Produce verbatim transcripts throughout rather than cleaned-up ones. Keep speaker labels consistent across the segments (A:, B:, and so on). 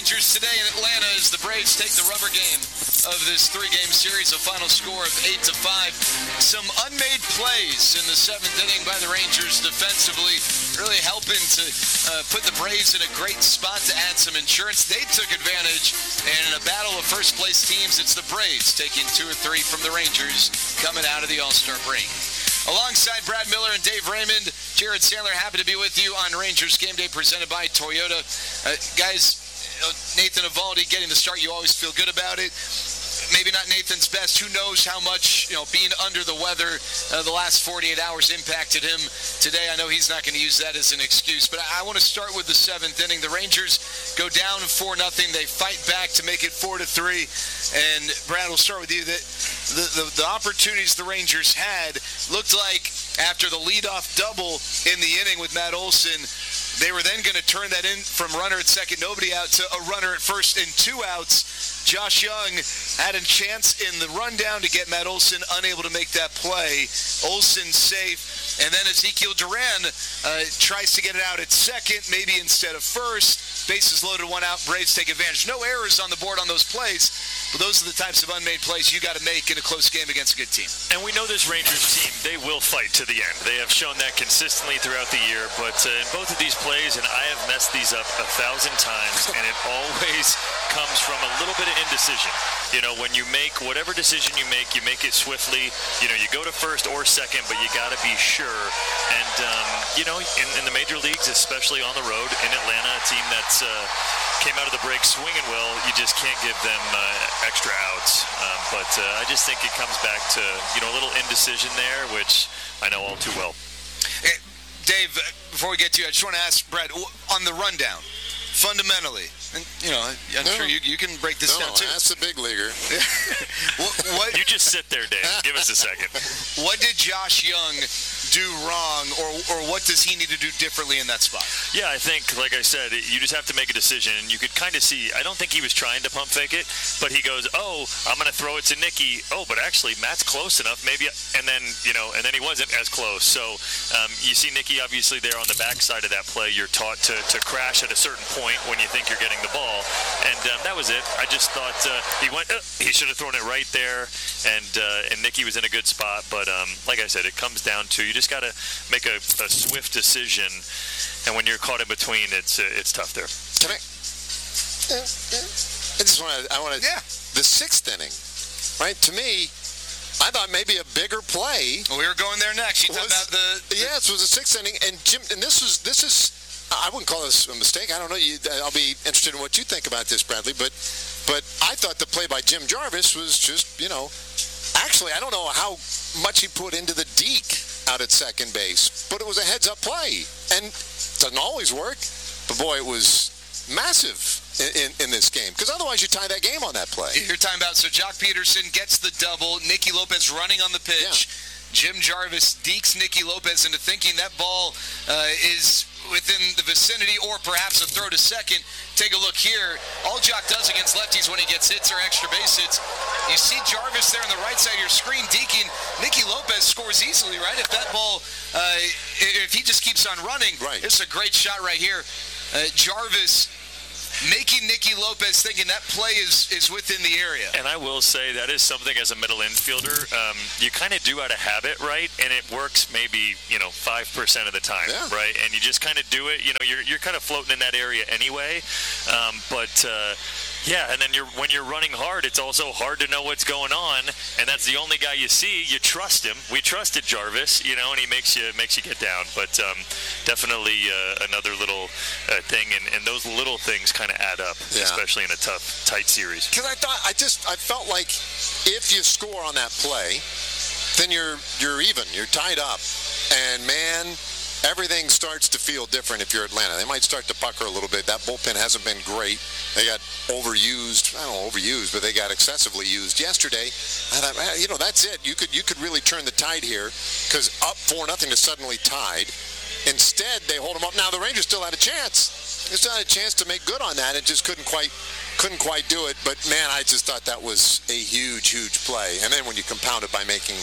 A: Rangers today in Atlanta as the Braves take the rubber game of this three-game series, a final score of eight to five. Some unmade plays in the seventh inning by the Rangers defensively, really helping to uh, put the Braves in a great spot to add some insurance. They took advantage, and in a battle of first-place teams, it's the Braves taking two or three from the Rangers coming out of the All-Star break. Alongside Brad Miller and Dave Raymond, Jared Sandler, happy to be with you on Rangers Game Day presented by Toyota. Uh, guys, Nathan Eovaldi getting the start, you always feel good about it. Maybe not Nathan's best. Who knows how much, you know, being under the weather uh, the last forty-eight hours impacted him today. I know he's not going to use that as an excuse, but I, I want to start with the seventh inning. The Rangers go down four nothing. They fight back to make it four to three. And Brad, we'll start with you. The, the, the, the opportunities the Rangers had looked like after the leadoff double in the inning with Matt Olson, they were then going to turn that in from runner at second, nobody out, to a runner at first and two outs. Josh Young had a chance in the rundown to get Matt Olson, unable to make that play. Olson safe, and then Ezekiel Duran uh, tries to get it out at second, maybe instead of first. Bases loaded, one out, Braves take advantage. No errors on the board on those plays, but those are the types of unmade plays you got to make in a close game against a good team.
B: And we know this Rangers team, they will fight to the end. They have shown that consistently throughout the year, but uh, in both of these plays, and I have messed these up a thousand times, and it always comes from a little bit of indecision. You know, when you make whatever decision you make, you make it swiftly. You know, you go to first or second, but you got to be sure. And, um, you know, in, in the major leagues, especially on the road in Atlanta, a team that's uh, came out of the break swinging well, you just can't give them uh, extra outs. Um, but uh, I just think it comes back to, you know, a little indecision there, which I know all too well.
A: Hey, Dave, before we get to you, I just want to ask Brad, on the rundown, fundamentally, and, you know, I'm
C: no.
A: sure you, you can break this
C: no,
A: down, too.
C: That's the big leaguer.
A: what, what,
B: you just sit there, Dave. Give us a second.
A: What did Josh Young do wrong, or or what does he need to do differently in that spot?
B: Yeah, I think, like I said, you just have to make a decision. And you could kind of see, I don't think he was trying to pump fake it, but he goes, oh, I'm going to throw it to Nicky. Oh, but actually, Matt's close enough. Maybe, and then, you know, and then he wasn't as close. So um, you see Nicky obviously there on the backside of that play. You're taught to, to crash at a certain point when you think you're getting the ball. And um, that was it. I just thought uh, he went, uh, he should have thrown it right there. And uh, and Nicky was in a good spot. But um, like I said, it comes down to, you just got to make a, a swift decision. And when you're caught in between, it's uh, it's tough there.
C: Can I? I just want to. I want to.
A: Yeah.
C: The sixth inning, right? To me, I thought maybe a bigger play.
A: Well, we were going there next. You talked about the, the.
C: Yes, it was the sixth inning, and Jim. And this was. This is. I wouldn't call this a mistake. I don't know. You, I'll be interested in what you think about this, Bradley. But, but I thought the play by Jim Jarvis was just, you know, actually, I don't know how much he put into the deke out at second base, but it was a heads-up play, and it doesn't always work. But boy, it was massive in, in, in this game, because otherwise you tie that game on that play.
A: You're talking about, so Jock Peterson gets the double, Nicky Lopez running on the pitch.
C: Yeah.
A: Jim Jarvis dekes Nicky Lopez into thinking that ball uh, is within the vicinity or perhaps a throw to second. Take a look here. All Jock does against lefties when he gets hits or extra base hits, you see Jarvis there on the right side of your screen deking. Nicky Lopez scores easily, right? If that ball, uh, if he just keeps on running,
C: right.
A: It's a great shot right here. Uh, Jarvis making Nicky Lopez thinking that play is, is within the area.
B: And I will say that is something as a middle infielder, um, you kind of do out of habit, right? And it works maybe, you know, five percent of the time,
C: yeah.
B: right? And you just kind of do it. You know, you're you're kind of floating in that area anyway. Um, but, uh, yeah, and then you're when you're running hard, it's also hard to know what's going on. And that's the only guy you see. You trust him. We trusted Jarvis, you know, and he makes you makes you get down. But um, definitely uh, another little uh, thing. And, and those little things kind of add up, yeah. especially in a tough, tight series.
C: Because I thought, I just, I felt like if you score on that play, then you're you're even, you're tied up, and man, everything starts to feel different if you're Atlanta. They might start to pucker a little bit. That bullpen hasn't been great. They got overused. I don't know, overused, but they got excessively used yesterday. I thought, you know, that's it. You could you could really turn the tide here, because up four nothing is suddenly tied. Instead, they hold them up. Now the Rangers still had a chance. They still had a chance to make good on that, and just couldn't quite couldn't quite do it. But man, I just thought that was a huge, huge play. And then when you compound it by making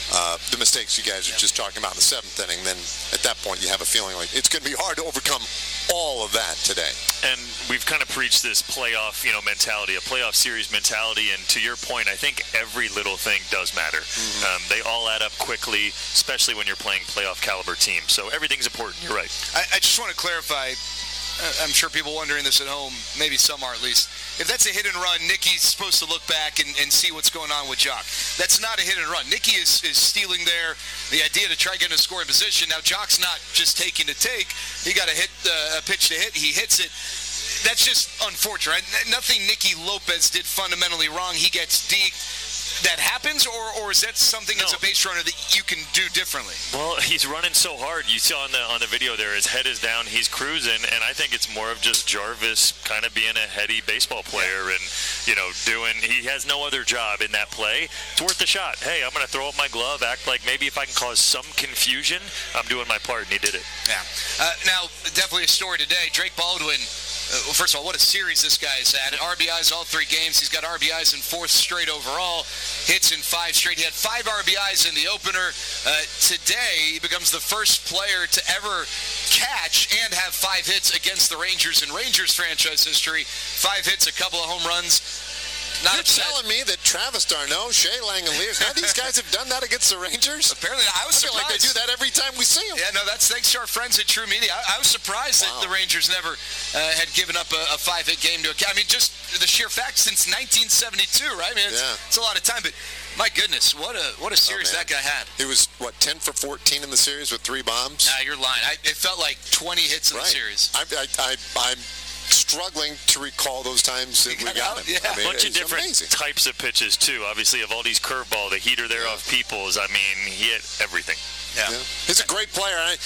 C: uh, the mistakes you guys are just talking about in the seventh inning, then at that point you have a feeling like it's going to be hard to overcome all of that today.
B: And we've kind of preached this playoff, you know, mentality, a playoff series mentality. And to your point, I think every little thing does matter. Mm-hmm. Um, they all add up quickly, especially when you're playing playoff caliber teams. So everything's important. You're right.
A: I, I just want to clarify. I'm sure people wondering this at home, maybe some are at least. If that's a hit and run, Nicky's supposed to look back and, and see what's going on with Jock. That's not a hit and run. Nicky is, is stealing there, the idea to try to get in a scoring position. Now, Jock's not just taking to take. He got a hit, uh, a pitch to hit. He hits it. That's just unfortunate. Right? Nothing Nicky Lopez did fundamentally wrong. He gets deked. That happens, or, or is that something no. as a base runner that you can do differently?
B: Well, he's running so hard. You saw on the on the video there, his head is down, he's cruising, and I think it's more of just Jarvis kind of being a heady baseball player yeah. and, you know, doing, he has no other job in that play. It's worth the shot. Hey, I'm going to throw up my glove, act like maybe if I can cause some confusion, I'm doing my part, and he did it.
A: Yeah. Uh, now, definitely a story today. Drake Baldwin. Uh, well, first of all, what a series this guy's had. R B Is all three games. He's got R B Is in fourth straight overall. Hits in five straight. He had five R B Is in the opener. Uh, today, he becomes the first player to ever catch and have five hits against the Rangers in Rangers franchise history. Five hits, a couple of home runs. Not
C: You're
A: upset.
C: telling me that Travis d'Arnaud, Shea Langeliers, none of these guys have done that against the Rangers?
A: Apparently, I was
C: I feel
A: surprised.
C: like they do that every time we see them.
A: Yeah, no, that's thanks to our friends at True Media. I, I was surprised wow. that the Rangers never uh, had given up a, a five-hit game to a I mean, just the sheer fact since nineteen seventy-two, right? I mean, it's, yeah. it's a lot of time, but my goodness, what a what a series oh, that guy had.
C: It was, what, ten for fourteen in the series with three bombs?
A: Nah, you're lying. I, it felt like twenty hits in
C: right.
A: the series.
C: I, I, I, I'm struggling to recall those times that we got him.
B: Yeah.
C: I mean,
B: a bunch of different
C: amazing.
B: types of pitches, too. Obviously, of all these curveball, the heater there yeah. off Peoples, I mean, he hit everything.
C: Yeah. yeah. He's a great player. I,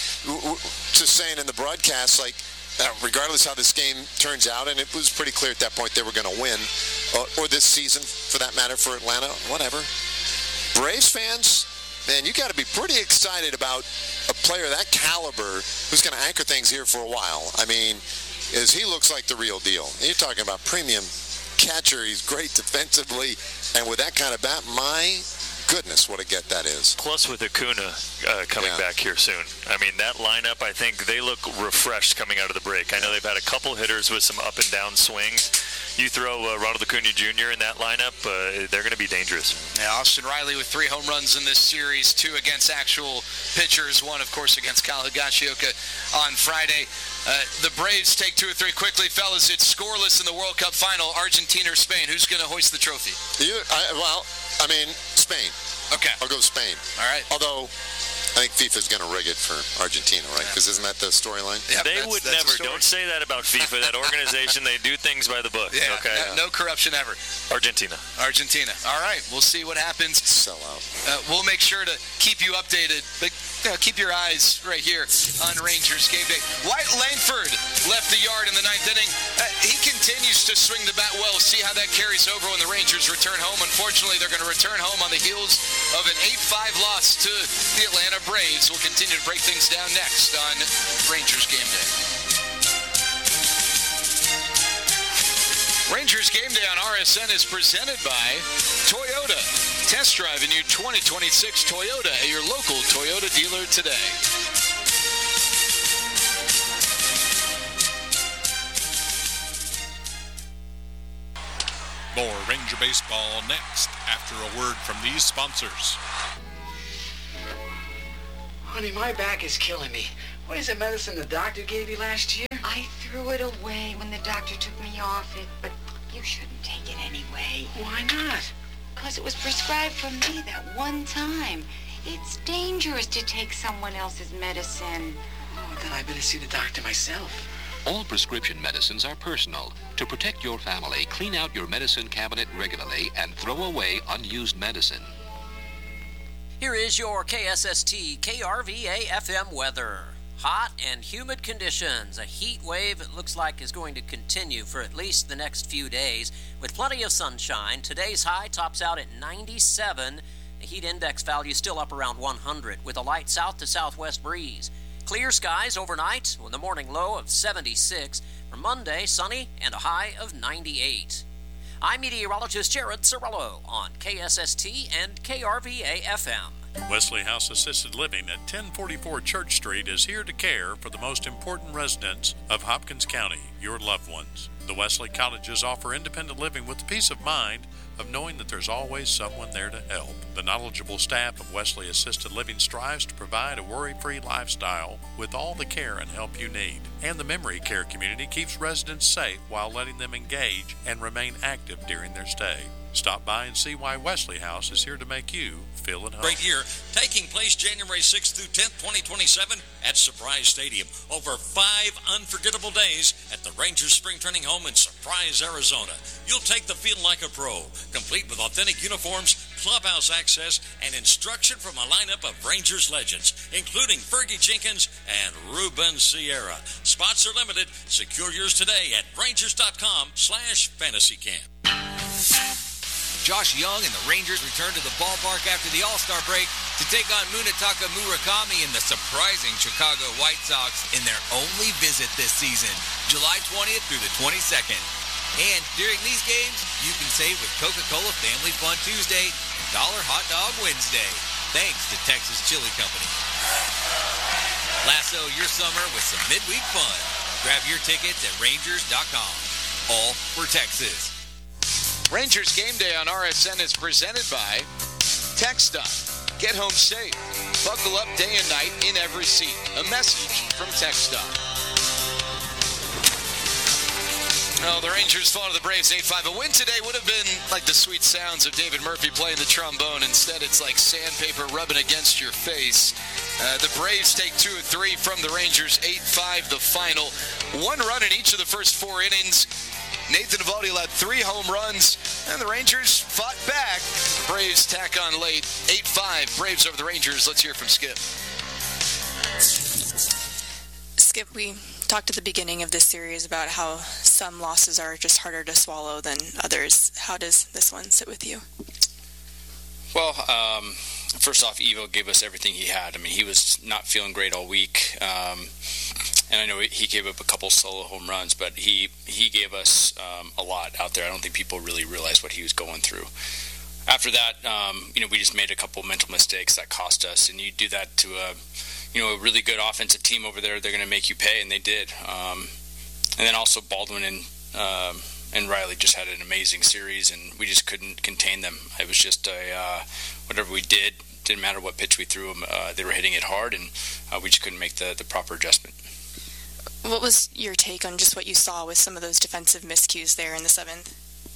C: just saying in the broadcast, like, uh, regardless how this game turns out, and it was pretty clear at that point they were going to win, or, or this season, for that matter, for Atlanta, whatever. Braves fans, man, you got to be pretty excited about a player that caliber who's going to anchor things here for a while. I mean, is he looks like the real deal. And you're talking about premium catcher. He's great defensively, and with that kind of bat, my goodness, what a get that is.
B: Plus with Acuna uh, coming yeah. back here soon. I mean, that lineup, I think they look refreshed coming out of the break. I know they've had a couple hitters with some up and down swings. You throw uh, Ronald Acuna Junior in that lineup, uh, they're going to be dangerous.
A: Yeah, Austin Riley with three home runs in this series, two against actual pitchers, one, of course, against Kyle Higashioka on Friday. Uh, the Braves take two or three quickly. Fellas, it's scoreless in the World Cup final. Argentina or Spain? Who's going to hoist the trophy?
C: You, I, well, I mean, Spain.
A: Okay.
C: I'll go Spain.
A: All right.
C: Although, I think FIFA's going to rig it for Argentina, right? Because yeah. isn't that the storyline?
B: Yeah, they that's, would that's never. Don't say that about FIFA. That organization, they do things by the book.
A: Yeah,
B: okay.
A: No, no corruption ever.
B: Argentina.
A: Argentina. All right. We'll see what happens.
C: Sell out.
A: Uh, we'll make sure to keep you updated. But you know, keep your eyes right here on Rangers Game Day. Wyatt Langford left the yard in the ninth inning. Uh, he continues to swing the bat well. See how that carries over when the Rangers return home. Unfortunately, they're going to return home on the heels of an eight five loss to the Atlanta Braves. We'll continue to break things down next on Rangers Game Day. Rangers Game Day on R S N is presented by Toyota. Test drive a new twenty twenty-six Toyota at your local Toyota dealer today.
D: More Ranger Baseball next after a word from these sponsors.
E: Honey, my back is killing me. What is the medicine the doctor gave you last year?
F: I threw it away when the doctor took me off it, but you shouldn't take it anyway.
E: Why not?
F: Because it was prescribed for me that one time. It's dangerous to take someone else's medicine.
E: Oh, then I better see the doctor myself.
G: All prescription medicines are personal. To protect your family, clean out your medicine cabinet regularly and throw away unused medicine.
H: Here is your K S S T K R V A F M weather. Hot and humid conditions. A heat wave, it looks like, is going to continue for at least the next few days with plenty of sunshine. Today's high tops out at ninety-seven. The heat index value still up around one hundred with a light south to southwest breeze. Clear skies overnight with a morning low of seventy-six. For Monday, sunny and a high of ninety-eight. I'm meteorologist Jared Cirillo on K S S T and K R V A F M.
D: Wesley House Assisted Living at ten forty-four Church Street is here to care for the most important residents of Hopkins County, your loved ones. The Wesley Cottages offer independent living with the peace of mind of knowing that there's always someone there to help. The knowledgeable staff of Wesley Assisted Living strives to provide a worry-free lifestyle with all the care and help you need. And the memory care community keeps residents safe while letting them engage and remain active during their stay. Stop by and see why Wesley House is here to make you feel at home.
I: Great year, taking place January sixth through tenth, twenty twenty-seven at Surprise Stadium. Over five unforgettable days at the Rangers Spring Training Home in Surprise, Arizona. You'll take the field like a pro, complete with authentic uniforms, clubhouse access, and instruction from a lineup of Rangers legends, including Fergie Jenkins and Ruben Sierra. Spots are limited. Secure yours today at Rangers.com slash fantasy camp.
J: Josh Young and the Rangers return to the ballpark after the All-Star break to take on Munetaka Murakami and the surprising Chicago White Sox in their only visit this season, July twentieth through the twenty-second. And during these games, you can save with Coca-Cola Family Fun Tuesday and Dollar Hot Dog Wednesday, thanks to Texas Chili Company. Lasso your summer with some midweek fun. Grab your tickets at Rangers dot com. All for Texas.
A: Rangers Game Day on R S N is presented by TechStop. Get home safe. Buckle up day and night in every seat. A message from TechStop. Well, the Rangers fall to the Braves eight five. A win today would have been like the sweet sounds of David Murphy playing the trombone. Instead, it's like sandpaper rubbing against your face. Uh, the Braves take two of three from the Rangers, eight five the final. One run in each of the first four innings. Nathan Eovaldi led three home runs, and the Rangers fought back. Braves tack on late, eight five. Braves over the Rangers. Let's hear from Skip.
K: Skip, we talked at the beginning of this series about how some losses are just harder to swallow than others. How does this one sit with you?
L: Well, um, first off, Evo gave us everything he had. I mean, he was not feeling great all week. Um, And I know he gave up a couple solo home runs, but he, he gave us um, a lot out there. I don't think people really realized what he was going through. After that, um, you know, we just made a couple mental mistakes that cost us. And you do that to a, you know, a really good offensive team over there. They're going to make you pay, and they did. Um, and then also Baldwin and um, and Riley just had an amazing series, and we just couldn't contain them. It was just a uh, whatever we did, didn't matter what pitch we threw them. Uh, they were hitting it hard, and uh, we just couldn't make the, the proper adjustment.
K: What was your take on just what you saw with some of those defensive miscues there in the seventh?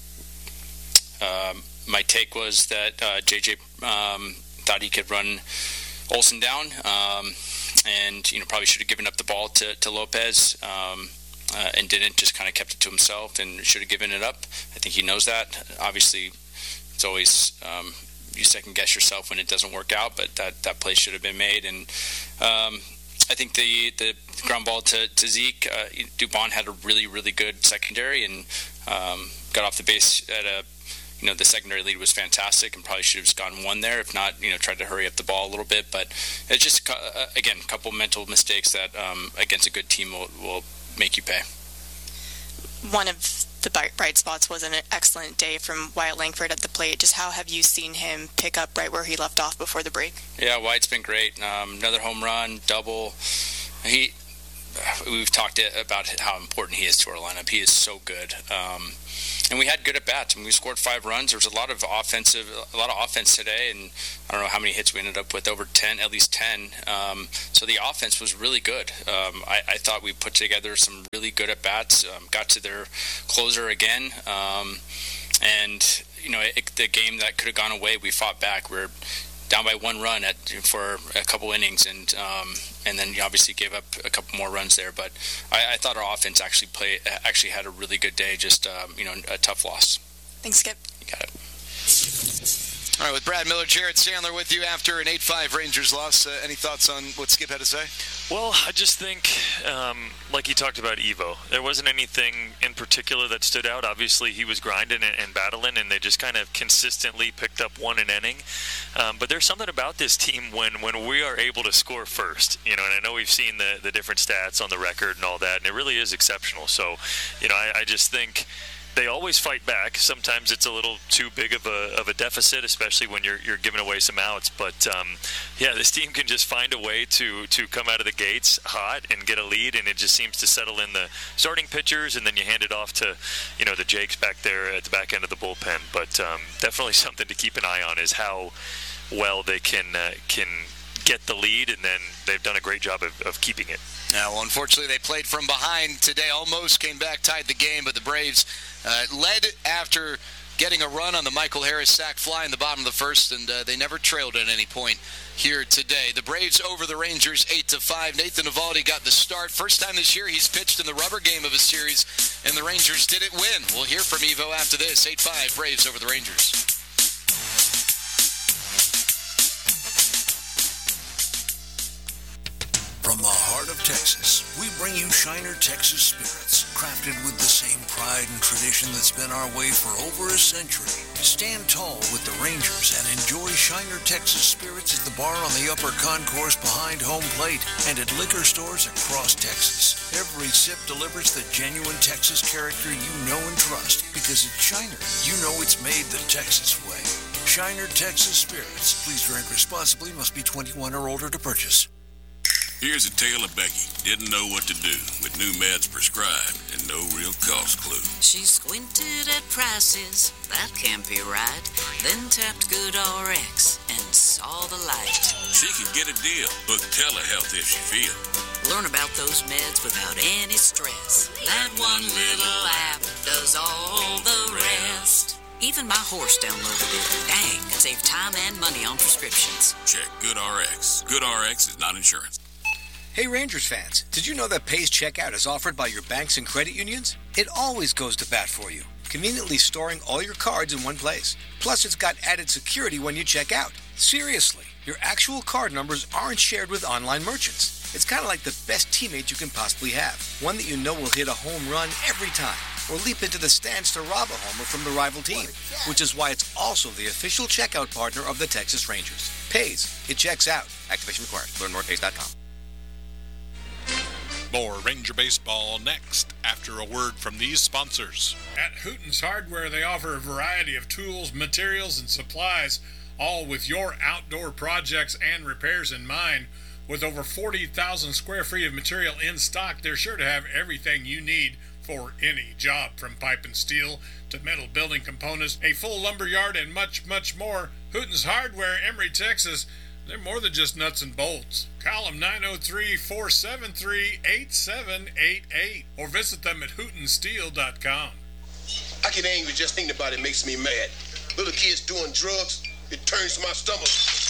L: Um, my take was that uh, J J um, thought he could run Olsen down, um, and you know probably should have given up the ball to, to Lopez, um, uh, and didn't. Just kind of kept it to himself, and should have given it up. I think he knows that. Obviously, it's always um, you second guess yourself when it doesn't work out, but that, that play should have been made. And um, I think the the ground ball to, to Zeke, uh, Dubon had a really, really good secondary and um, got off the base at a, you know, the secondary lead was fantastic and probably should have just gotten one there. If not, you know, tried to hurry up the ball a little bit. But it's just, uh, again, a couple mental mistakes that um, against a good team will, will make you pay.
K: One of the bright spots was an excellent day from Wyatt Langford at the plate. Just how have you seen him pick up right where he left off before the break?
L: Yeah, Wyatt's been great. Um, another home run, double. He, we've talked about how important he is to our lineup. He is so good. Um, and we had good at bats. I mean, we scored five runs. There was a lot of offensive, a lot of offense today, and I don't know how many hits we ended up with, over ten, at least ten. Um, so the offense was really good. Um, I, I thought we put together some really good at bats. Um, got to their closer again, um, and you know, it, the game that could have gone away, we fought back. We're down by one run at for a couple innings, and um, and then you obviously gave up a couple more runs there. But I, I thought our offense actually play actually had a really good day. Just um, you know, a tough loss.
K: Thanks, Skip.
L: You got it.
A: All right, with Brad Miller, Jared Sandler with you after an eight five Rangers loss. Uh, any thoughts on what Skip had to say?
B: Well, I just think, um, like he talked about Evo, there wasn't anything in particular that stood out. Obviously, he was grinding and, and battling, and they just kind of consistently picked up one an inning. Um, but there's something about this team when, when we are able to score first, you know, and I know we've seen the, the different stats on the record and all that, and it really is exceptional. So, you know, I, I just think they always fight back. Sometimes it's a little too big of a of a deficit, especially when you're you're giving away some outs. But um, yeah, this team can just find a way to to come out of the gates hot and get a lead, and it just seems to settle in the starting pitchers, and then you hand it off to, you know, the Jakes back there at the back end of the bullpen. But um, definitely something to keep an eye on is how well they can uh, can get the lead, and then they've done a great job of, of keeping it.
M: Now, well, unfortunately, they played from behind today, almost came back, tied the game, but the Braves uh, led after getting a run on the Michael Harris sac fly in the bottom of the first, and uh, they never trailed at any point here today. The Braves over the Rangers eight to five. Nathan Eovaldi got the start. First time this year he's pitched in the rubber game of a series, and the Rangers didn't win. We'll hear from Evo after this. eight five, Braves over the Rangers.
N: From the heart of Texas, we bring you Shiner Texas Spirits, crafted with the same pride and tradition that's been our way for over a century. Stand tall with the Rangers and enjoy Shiner Texas Spirits at the bar on the upper concourse behind home plate and at liquor stores across Texas. Every sip delivers the genuine Texas character you know and trust, because it's Shiner. You know it's made the Texas way. Shiner Texas Spirits. Please drink responsibly. Must be twenty-one or older to purchase.
O: Here's a tale of Becky. Didn't know what to do with new meds prescribed and no real cost clue.
P: She squinted at prices, that can't be right. Then tapped Good R X and saw the light.
O: She can get a deal. Book telehealth if she feel.
P: Learn about those meds without any stress. That one little app does all the rest. Even my horse downloaded it. Dang, it saved time and money on prescriptions.
O: Check Good R X. Good R X is not insurance.
Q: Hey Rangers fans, did you know that Pays Checkout is offered by your banks and credit unions? It always goes to bat for you, conveniently storing all your cards in one place. Plus, it's got added security when you check out. Seriously, your actual card numbers aren't shared with online merchants. It's kind of like the best teammate you can possibly have. One that you know will hit a home run every time, or leap into the stands to rob a homer from the rival team, which is why it's also the official checkout partner of the Texas Rangers. Pays. It checks out. Activation required. Learn more at pays dot com.
D: More Ranger Baseball next after a word from these sponsors.
R: At Hooten's Hardware, they offer a variety of tools, materials, and supplies, all with your outdoor projects and repairs in mind. With over forty thousand square feet of material in stock, they're sure to have everything you need for any job, from pipe and steel to metal building components, a full lumber yard, and much, much more. Hooten's Hardware, Emory, Texas. They're more than just nuts and bolts. Call them nine oh three, four seven three, eight seven eight eight or visit them at hooten steel dot com.
S: I get angry just thinking about it. Makes me mad. Little kids doing drugs, it turns my stomach.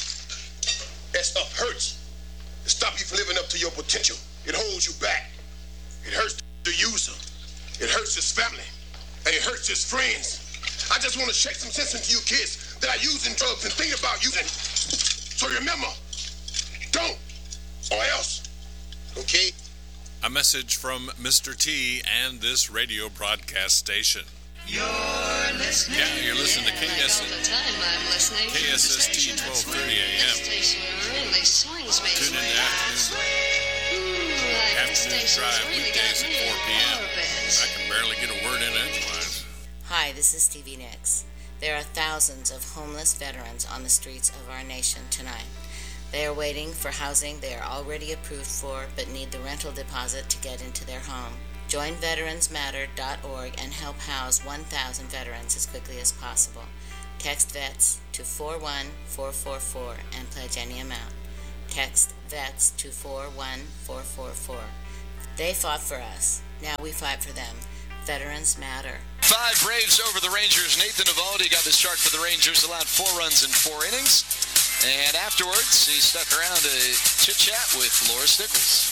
S: That stuff hurts. It stops you from living up to your potential. It holds you back. It hurts the user. It hurts his family. And it hurts his friends. I just want to shake some sense into you kids that are using drugs and thinking about using. So remember, don't, or else, okay?
D: A message from Mister T and this radio broadcast station.
T: You're listening.
D: Yeah, you're listening to K S S.
T: All the time I'm listening.
D: K S S T twelve thirty A M.
T: Really swings me.
D: Tune in to afternoon, afternoon drive weekdays at four p.m. I can barely get a word in edgewise.
U: Hi, this is Stevie Nicks. There are thousands of homeless veterans on the streets of our nation tonight. They are waiting for housing they are already approved for, but need the rental deposit to get into their home. Join Veterans Matter dot org and help house one thousand veterans as quickly as possible. Text VETS to four one four four four and pledge any amount. Text VETS to four one four four four. They fought for us. Now we fight for them. Veterans Matter.
M: Five Braves over the Rangers. Nathan Eovaldi got the start for the Rangers, allowed four runs in four innings. And afterwards, he stuck around to chit-chat with Laura Stickles.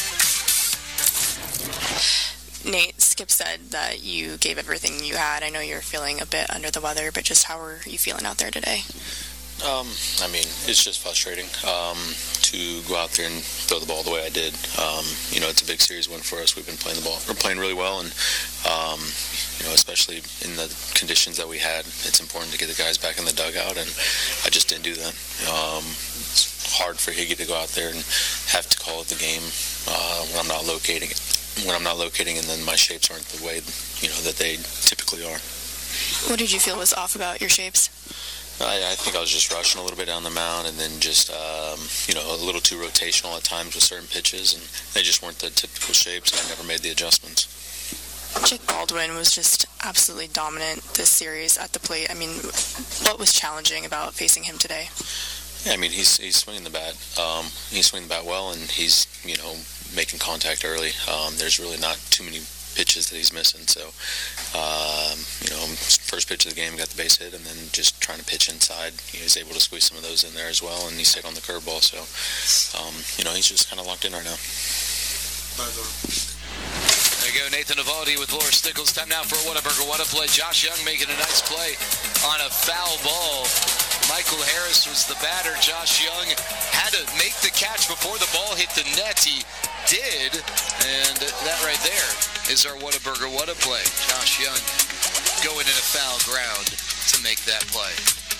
K: Nate, Skip said that you gave everything you had. I know you're feeling a bit under the weather, but just how are you feeling out there today?
V: Um, I mean, it's just frustrating um, to go out there and throw the ball the way I did. Um, you know, it's a big series win for us. We've been playing the ball. We're playing really well, and um, you know, especially in the conditions that we had, it's important to get the guys back in the dugout, and I just didn't do that. Um, it's hard for Higgy to go out there and have to call it the game uh, when I'm not locating it. when I'm not locating, and then my shapes aren't the way, you know, that they typically are.
K: What did you feel was off about your shapes?
V: I, I think I was just rushing a little bit down the mound, and then just, um, you know, a little too rotational at times with certain pitches, and they just weren't the typical shapes, and I never made the adjustments.
K: Jake Baldwin was just absolutely dominant this series at the plate. I mean, what was challenging about facing him today?
V: Yeah, I mean, he's he's swinging the bat. Um, he's swinging the bat well, and he's, you know, making contact early. Um, there's really not too many pitches that he's missing. So, um, you know, first pitch of the game, got the base hit, and then just trying to pitch inside. He was able to squeeze some of those in there as well, and he stayed on the curveball. So, um, you know, he's just kind of locked in right now.
M: There you go, Nathan Eovaldi with Laura Stickles. Time now for a Whataburger What a Play. Josh Young making a nice play on a foul ball. Michael Harris was the batter. Josh Young had to make the catch before the ball hit the net. He did, and that right there is our Whataburger What a Play. Josh Young going in a foul ground to make that play.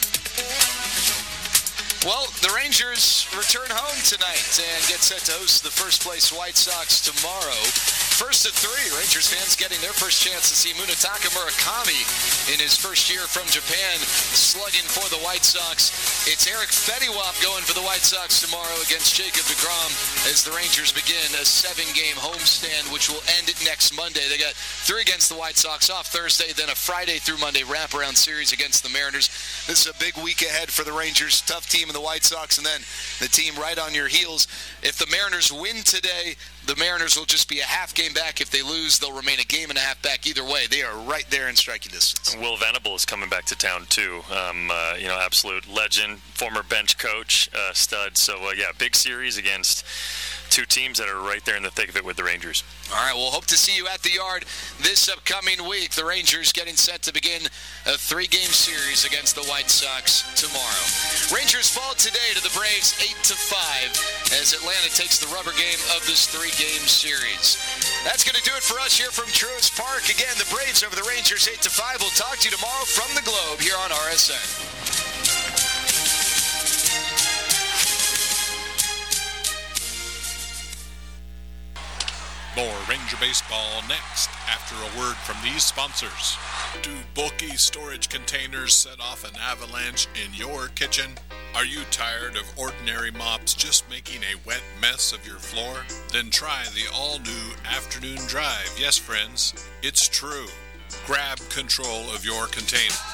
M: Well, the Rangers return home tonight and get set to host the first place White Sox tomorrow. First of three, Rangers fans getting their first chance to see Munetaka Murakami in his first year from Japan slugging for the White Sox. It's Eric Fettiwap going for the White Sox tomorrow against Jacob deGrom as the Rangers begin a seven-game homestand, which will end next Monday. They got three against the White Sox off Thursday, then a Friday through Monday wraparound series against the Mariners. This is a big week ahead for the Rangers. Tough team in the White Sox, and then the team right on your heels. If the Mariners win today, the Mariners will just be a half game back. If they lose, they'll remain a game and a half back. Either way, they are right there in striking distance.
B: Will Venable is coming back to town, too. Um, uh, you know, absolute legend, former bench coach, uh, stud. So, uh, yeah, big series against two teams that are right there in the thick of it with the Rangers.
M: All right, we'll hope to see you at the Yard this upcoming week. The Rangers getting set to begin a three-game series against the White Sox tomorrow. Rangers fall today to the Braves eight to five as Atlanta takes the rubber game of this three-game series. That's going to do it for us here from Truist Park. Again, the Braves over the Rangers eight to five. We'll talk to you tomorrow from the Globe here on R S N.
D: More Ranger Baseball next after a word from these sponsors. Do bulky storage containers set off an avalanche in your kitchen? Are you tired of ordinary mops just making a wet mess of your floor? Then try the all-new Afternoon Drive. Yes, friends, it's true. Grab control of your containers.